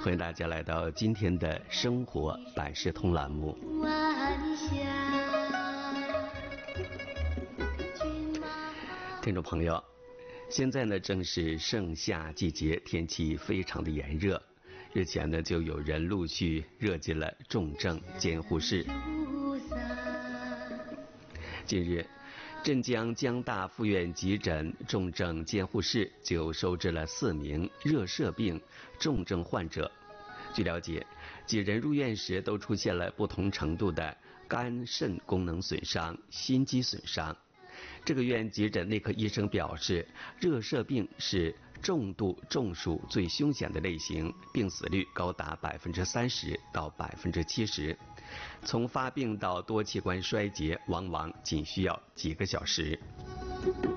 欢迎大家来到今天的生活百事通栏目。听众朋友，现在呢正是盛夏季节，天气非常的炎热。日前呢就有人陆续热进了重症监护室。近日，镇江江大附院急诊重症监护室就收治了4名热射病重症患者。据了解，几人入院时都出现了不同程度的肝肾功能损伤、心肌损伤。这个院急诊内科医生表示，热射病是重度中暑最凶险的类型，病死率高达30%到70%，从发病到多器官衰竭往往仅需要几个小时。